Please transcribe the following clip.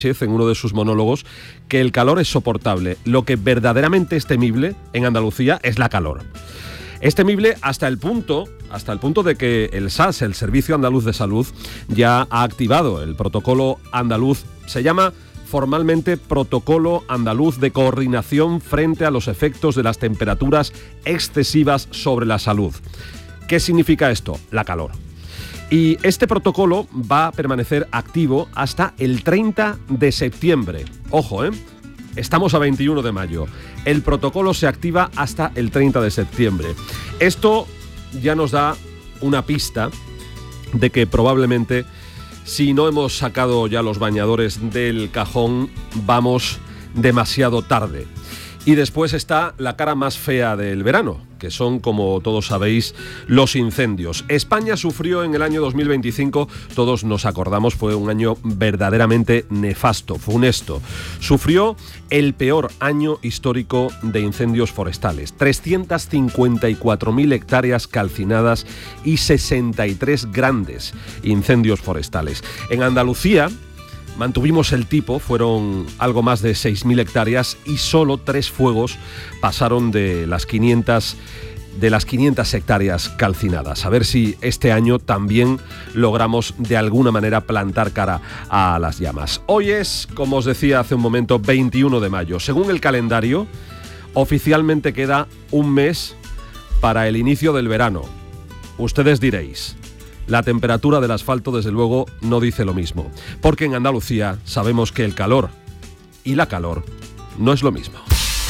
en uno de sus monólogos que el calor es soportable. Lo que verdaderamente es temible en Andalucía es la calor. Es temible hasta el punto de que el SAS, el Servicio Andaluz de Salud, ya ha activado el protocolo andaluz. Se llama formalmente Protocolo Andaluz de Coordinación frente a los efectos de las temperaturas excesivas sobre la salud. ¿Qué significa esto? La calor. Y este protocolo va a permanecer activo hasta el 30 de septiembre. Ojo, estamos a 21 de mayo. El protocolo se activa hasta el 30 de septiembre. Esto ya nos da una pista de que probablemente, si no hemos sacado ya los bañadores del cajón, vamos demasiado tarde. Y después está la cara más fea del verano, que son, como todos sabéis, los incendios. España sufrió en el año 2025, todos nos acordamos, fue un año verdaderamente nefasto, funesto. Sufrió el peor año histórico de incendios forestales. 354.000 hectáreas calcinadas y 63 grandes incendios forestales. En Andalucía mantuvimos el tipo, fueron algo más de 6.000 hectáreas y solo 3 fuegos pasaron de las 500 hectáreas calcinadas. A ver si este año también logramos de alguna manera plantar cara a las llamas. Hoy es, como os decía hace un momento, 21 de mayo. Según el calendario, oficialmente queda un mes para el inicio del verano. Ustedes diréis, la temperatura del asfalto, desde luego, no dice lo mismo, porque en Andalucía sabemos que el calor y la calor no es lo mismo.